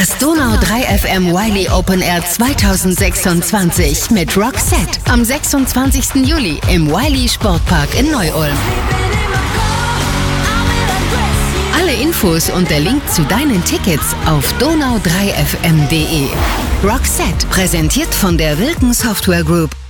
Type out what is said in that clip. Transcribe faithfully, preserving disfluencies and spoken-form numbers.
Das Donau drei F M Wiley Open Air zweitausendsechsundzwanzig mit Roxette am sechsundzwanzigsten Juli im Wiley Sportpark in Neu-Ulm. Alle Infos und der Link zu deinen Tickets auf donau drei f m punkt de. Roxette, präsentiert von der Wilken Software Group